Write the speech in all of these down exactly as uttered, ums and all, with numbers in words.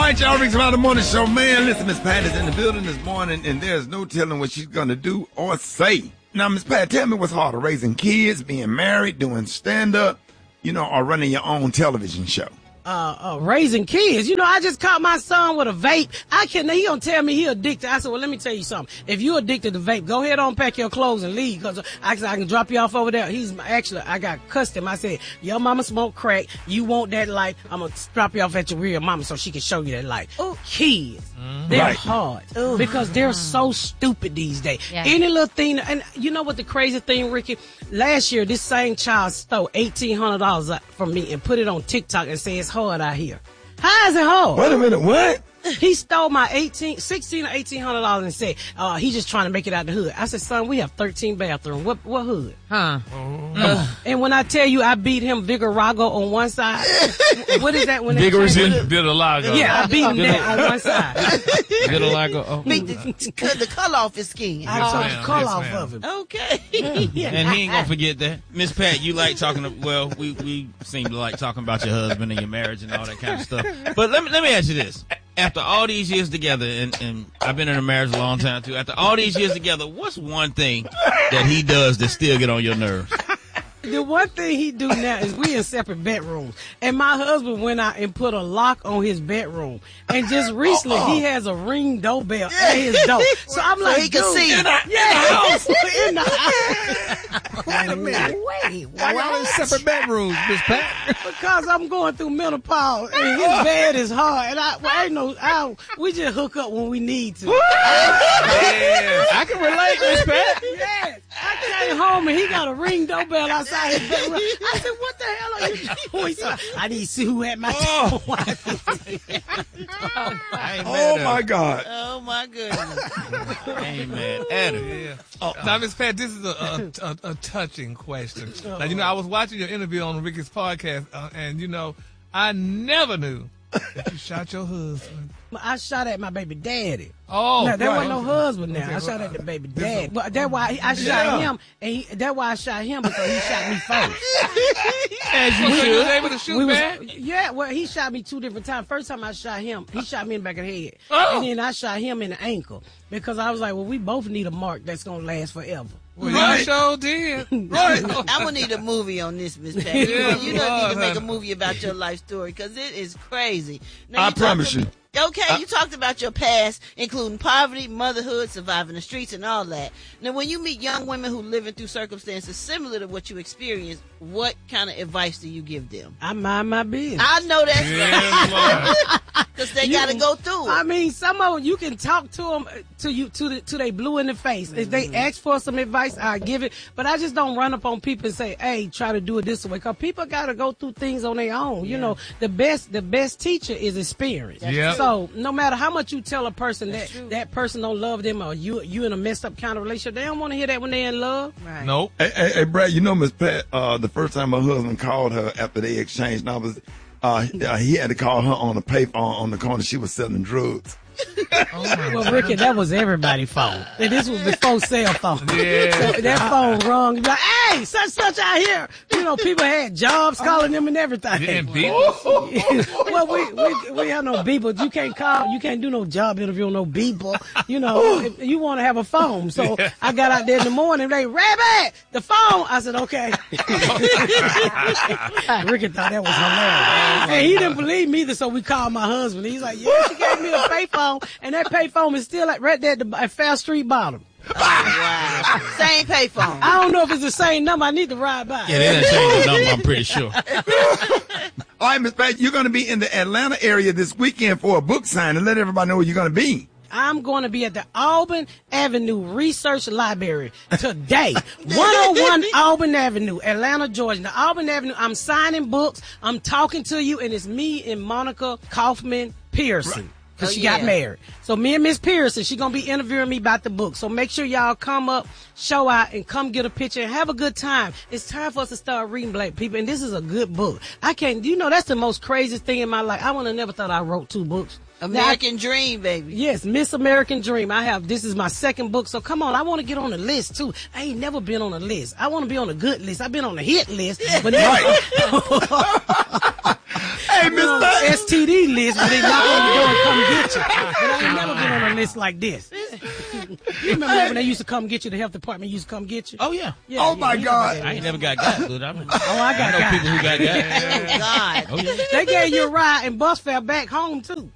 right, y'all, Rick's Around the Morning Show. Man, listen, Miss Pat is in the building this morning, and there's no telling what she's going to do or say. Now, Miss Pat, tell me what's harder, raising kids, being married, doing stand-up, you know, or running your own television show? Uh, uh, raising kids. You know, I just caught my son with a vape. I can't, he gonna tell me he addicted. I said, well, let me tell you something. If you addicted to vape, go ahead on, pack your clothes and leave, because I, I can drop you off over there. He's actually, I got cussed him. I said, your mama smoke crack. You want that life. I'm gonna drop you off at your real mama so she can show you that life. Oh, kids. Mm-hmm. They're right. hard Ooh. because they're so stupid these days. Yeah. Any little thing, and you know what the crazy thing, Ricky? Last year, this same child stole eighteen hundred dollars from me and put it on TikTok and said it's hard out here. How is it hard? Wait a minute, what? He stole my eighteen, sixteen or eighteen hundred dollars and said, uh, he's just trying to make it out the hood. I said, son, we have thirteen bathrooms. What, what hood? Huh? Uh, and when I tell you I beat him Vigarago on one side, what is that when they Vigorous Vitiligo. Yeah, I beat him that on one side. Vitiligo. Oh. Beat the, the color off his skin. I took the color off of him. Okay. Yeah. And he ain't gonna forget that. Miss Pat, you like talking to, well, we, we seem to like talking about your husband and your marriage and all that kind of stuff. But let me, let me ask you this. After all these years together, and, and I've been in a marriage a long time too, after all these years together, what's one thing that he does that still get on your nerves? The one thing he do now is we in separate bedrooms. And my husband went out and put a lock on his bedroom. And just recently, he has a Ring doorbell at his door. So I'm like, so he can dude, see. In the, yeah, in the house. Wait a minute. Wait. Why y'all in separate bedrooms, Miss Pat? Because I'm going through menopause and his bed is hard. And I, well, I ain't no, I don't, we just hook up when we need to. Yeah, I can relate, Miss Pat. Yes. I came home and he got a Ring doorbell outside his bedroom. I said, what the hell are you doing? He said, I need to see who at my oh. door. Oh, my God. Oh, my goodness. Amen. Adam. Yeah. Oh, now, Miss Pat, this is a, a, a, a touching question. Now, you know, I was watching your interview on Ricky's podcast, uh, and, you know, I never knew that you shot your husband. I shot at my baby daddy. Oh, now, there right. wasn't no husband now. Okay, I shot well, at the baby daddy. But that's why I shot yeah. him, and he, that's why I shot him, because he shot me first. As you should. Was able to shoot we back? Was, yeah, well, he shot me two different times. First time I shot him, he shot me in the back of the head. Oh. And then I shot him in the ankle, because I was like, well, we both need a mark that's going to last forever. Well, right. you sure did. Right. I'm going to need a movie on this, Miss Pat. Yeah, you know, Lord, need to make a honey. movie about your life story, because it is crazy. Now, I you promise talked- you. Okay, uh, you talked about your past, including poverty, motherhood, surviving the streets, and all that. Now, when you meet young women who living through circumstances similar to what you experienced, what kind of advice do you give them? I mind my business. I know that's Yes, because they You- got to go through it. I mean, some of them, you can talk to them, to you, to the, to they blue in the face. If they ask for some advice, I give it. But I just don't run up on people and say, hey, try to do it this way. Because people got to go through things on their own. You know, the best, the best teacher is experience. Yep. So no matter how much you tell a person that that person don't love them, or you you in a messed up kind of relationship, they don't want to hear that when they're in love. Right. Nope. Hey, hey, hey, Brad, you know, Miss Pat, uh, the first time my husband called her after they exchanged numbers, uh, he had to call her on the payphone on the corner. She was selling drugs. Well, Ricky, that was everybody's phone. And this was before cell phone. Yeah. So that phone rung. You'd be like, hey, such such out here. You know, people had jobs calling them and everything. You didn't beep us? Well, we, we we have no beeper. You can't call. You can't do no job interview on no beeper. You know, if you want to have a phone. So I got out there in the morning. They, Rabbit, the phone. I said, okay. Ricky thought that was hilarious. And he didn't believe me either, so we called my husband. He's like, yeah, she gave me a payphone, and that payphone is still like right there at, the, at Fair Street bottom. Oh, wow. Same payphone. I don't know if it's the same number. I need to ride by. Yeah, they done changed the number, I'm pretty sure. All right, Miss Pat, you're going to be in the Atlanta area this weekend for a book signing. Let everybody know where you're going to be. I'm going to be at the Auburn Avenue Research Library today. one oh one Auburn Avenue, Atlanta, Georgia. The Auburn Avenue, I'm signing books. I'm talking to you, and it's me and Monica Kaufman Pearson. Because Oh, she yeah. got married. So me and Miss Pearson, she going to be interviewing me about the book. So make sure y'all come up, show out, and come get a picture and have a good time. It's time for us to start reading Black people, and this is a good book. I can't, you know, that's the most craziest thing in my life. I would have never thought I wrote two books. American Now, Dream, baby. Yes, Miss American Dream. I have, this is my second book, so come on, I want to get on the list too. I ain't never been on a list. I want to be on a good list. I've been on a hit list, but Hey, Hey, Miss on the Pat. S T D list where they knock on the door and come get you. But I ain't never been on a list like this. You remember when they used to come get you? The health department used to come get you. Oh yeah. Yeah, Oh, yeah, my you God. I ain't never got got, dude. I know, Oh, I got I know got. people who got got. Oh, God. Oh yeah. They gave you a ride and bus fare back home too.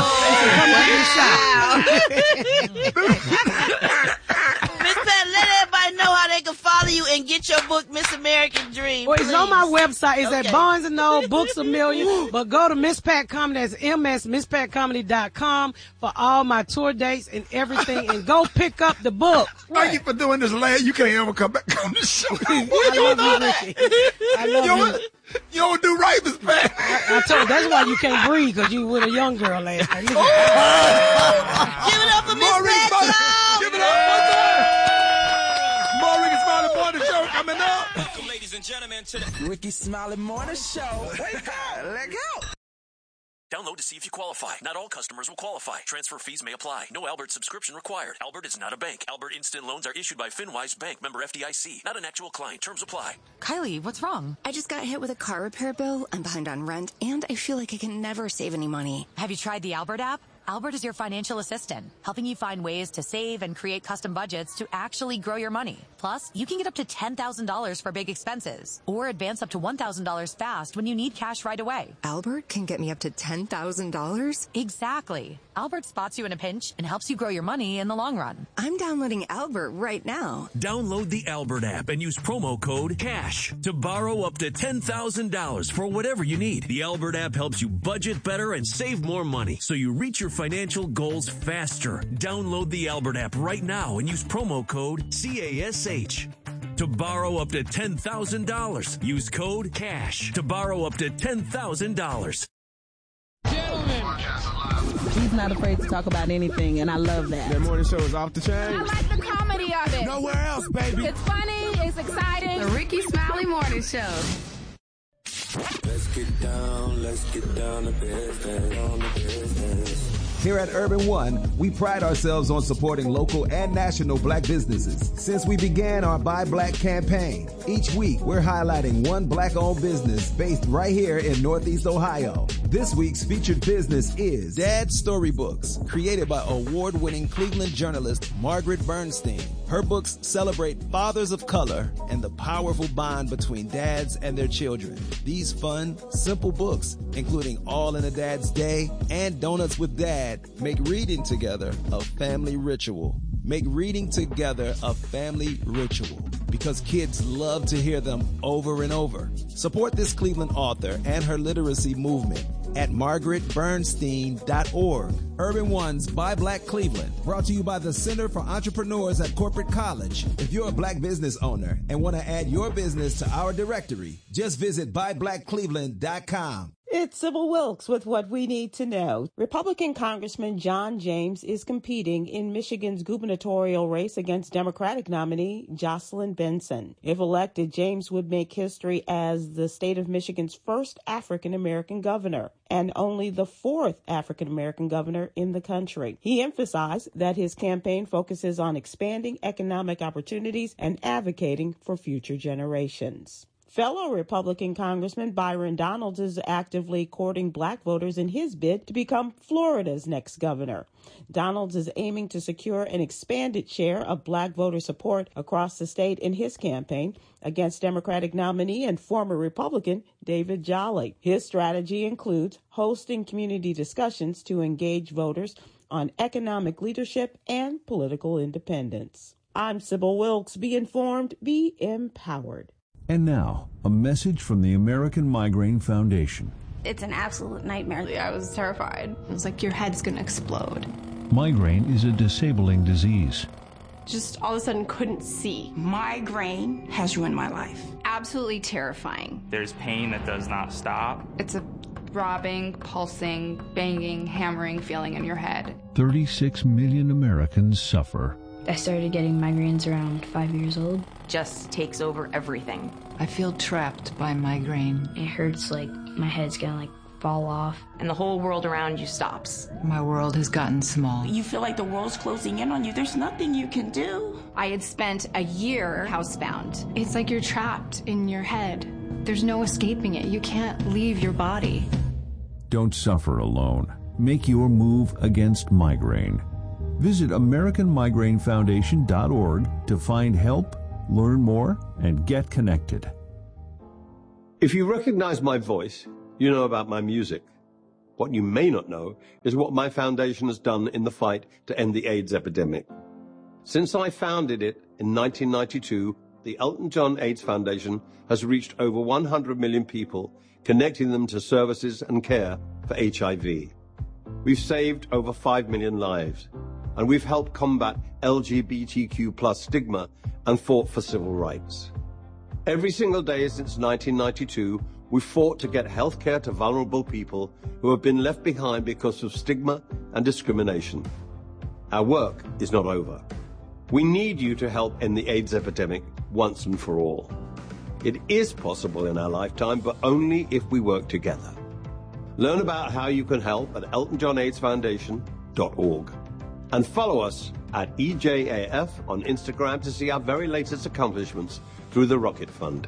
Oh, Come out wow. Miss Pat, let everybody know how they can follow you and get your book, Miss American Dream. Well, it's please. on my website. It's Okay. at Barnes and Noble, Books A Million. But go to Miss Pat Comedy. That's M S miss pat comedy dot com for all my tour dates and everything. And go pick up the book. Thank you for doing this, lad. You can't ever come back on the show. I love you, Ricky. I You love don't, you. you don't do right, Miss Pat. I told you, that's why you can't breathe, because you with a young girl last night. Look at Give it up for Miss Maurice Pat. Smiley. y'all. Give it up one time. Maurice Smiley Morning Show coming up. Welcome, ladies and gentlemen, to the Ricky Smiley Morning Show. Wake up, let go. Download to see if you qualify. Not all customers will qualify. Transfer fees may apply. No Albert subscription required. Albert is not a bank. Albert Instant Loans are issued by FinWise Bank, member F D I C. Not an actual client. Terms apply. Kylie, what's wrong? I just got hit with a car repair bill. I'm behind on rent, and I feel like I can never save any money. Have you tried the Albert app? Albert is your financial assistant, helping you find ways to save and create custom budgets to actually grow your money. Plus, you can get up to ten thousand dollars for big expenses, or advance up to one thousand dollars fast when you need cash right away. Albert can get me up to ten thousand dollars? Exactly. Albert spots you in a pinch and helps you grow your money in the long run. I'm downloading Albert right now. Download the Albert app and use promo code CASH to borrow up to ten thousand dollars for whatever you need. The Albert app helps you budget better and save more money, so you reach your financial goals faster. Download the Albert app right now and use promo code CASH to borrow up to ten thousand dollars. Use code CASH to borrow up to ten thousand dollars. He's not afraid to talk about anything, and I love that. That morning show is off the chain. I like the comedy of it. Nowhere else, baby. It's funny, it's exciting. The Ricky Smiley Morning Show. Let's get down, let's get down to business, on the business. Here at Urban One, we pride ourselves on supporting local and national black businesses. Since we began our Buy Black campaign, each week we're highlighting one black-owned business based right here in Northeast Ohio. This week's featured business is Dad Storybooks, created by award-winning Cleveland journalist Margaret Bernstein. Her books celebrate fathers of color and the powerful bond between dads and their children. These fun, simple books, including All in a Dad's Day and Donuts with Dad, make reading together a family ritual. Make reading together a family ritual, because kids love to hear them over and over. Support this Cleveland author and her literacy movement at margaret bernstein dot org. Urban One's Buy Black Cleveland, brought to you by the Center for Entrepreneurs at Corporate College. If you're a black business owner and want to add your business to our directory, just visit buy black cleveland dot com. It's Sybil Wilkes with what we need to know. Republican Congressman John James is competing in Michigan's gubernatorial race against Democratic nominee Jocelyn Benson. If elected, James would make history as the state of Michigan's first African-American governor and only the fourth African-American governor in the country. He emphasized that his campaign focuses on expanding economic opportunities and advocating for future generations. Fellow Republican Congressman Byron Donalds is actively courting black voters in his bid to become Florida's next governor. Donalds is aiming to secure an expanded share of black voter support across the state in his campaign against Democratic nominee and former Republican David Jolly. His strategy includes hosting community discussions to engage voters on economic leadership and political independence. I'm Sybil Wilkes. Be informed, be empowered. And now, a message from the American Migraine Foundation. It's an absolute nightmare. I was terrified. It was like your head's going to explode. Migraine is a disabling disease. Just all of a sudden couldn't see. Migraine has ruined my life. Absolutely terrifying. There's pain that does not stop. It's a throbbing, pulsing, banging, hammering feeling in your head. thirty-six million Americans suffer. I started getting migraines around five years old. Just takes over everything. I feel trapped by migraine. It hurts like my head's gonna like fall off. And the whole world around you stops. My world has gotten small. You feel like the world's closing in on you. There's nothing you can do. I had spent a year housebound. It's like you're trapped in your head. There's no escaping it. You can't leave your body. Don't suffer alone. Make your move against migraine. Visit American Migraine Foundation dot org to find help, learn more, and get connected. If you recognize my voice, you know about my music. What you may not know is what my foundation has done in the fight to end the AIDS epidemic. Since I founded it in nineteen ninety-two, the Elton John AIDS Foundation has reached over one hundred million people, connecting them to services and care for H I V. We've saved over five million lives, and we've helped combat L G B T Q plus stigma and fought for civil rights. Every single day since nineteen ninety-two, we've fought to get health care to vulnerable people who have been left behind because of stigma and discrimination. Our work is not over. We need you to help end the AIDS epidemic once and for all. It is possible in our lifetime, but only if we work together. Learn about how you can help at Elton John AIDS Foundation dot org. And follow us at E J A F on Instagram to see our very latest accomplishments through the Rocket Fund.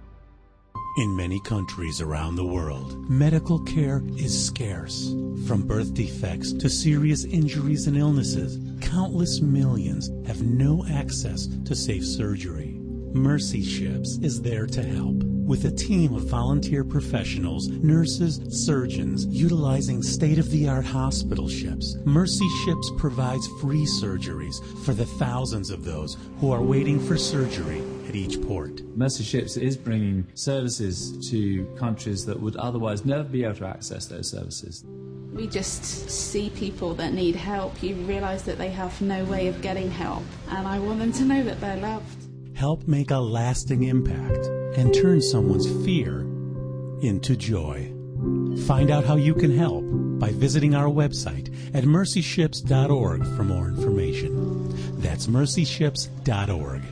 In many countries around the world, medical care is scarce. From birth defects to serious injuries and illnesses, countless millions have no access to safe surgery. Mercy Ships is there to help. With a team of volunteer professionals, nurses, surgeons, utilizing state-of-the-art hospital ships, Mercy Ships provides free surgeries for the thousands of those who are waiting for surgery at each port. Mercy Ships is bringing services to countries that would otherwise never be able to access those services. We just see people that need help. You realise that they have no way of getting help, and I want them to know that they're loved. Help make a lasting impact and turn someone's fear into joy. Find out how you can help by visiting our website at Mercy Ships dot org for more information. That's Mercy Ships dot org.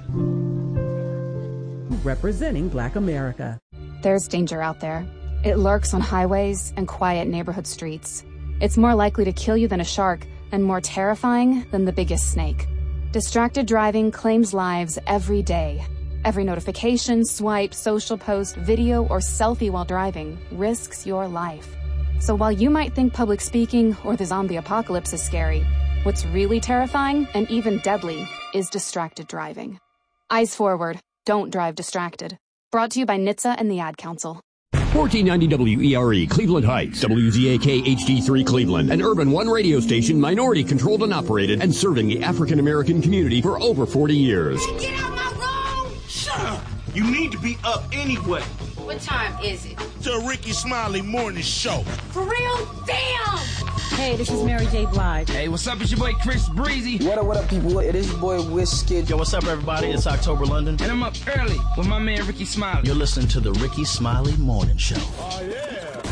Representing Black America. There's danger out there. It lurks on highways and quiet neighborhood streets. It's more likely to kill you than a shark and more terrifying than the biggest snake. Distracted driving claims lives every day. Every notification, swipe, social post, video, or selfie while driving risks your life. So while you might think public speaking or the zombie apocalypse is scary, what's really terrifying and even deadly is distracted driving. Eyes forward. Don't drive distracted. Brought to you by N H T S A and the Ad Council. fourteen ninety W E R E, Cleveland Heights, W Z A K H D three Cleveland, an Urban One radio station, minority controlled and operated, and serving the African American community for over forty years. Hey, get out my road! Shut up! You need to be up anyway. What time is it? The Ricky Smiley Morning Show. For real? Damn! Hey, this is Mary J. Blige. Hey, what's up? It's your boy Chris Breezy. What up, what up, people? It is your boy Wizkid. Yo, what's up, everybody? It's October London. And I'm up early with my man Ricky Smiley. You're listening to the Ricky Smiley Morning Show. Oh, yeah.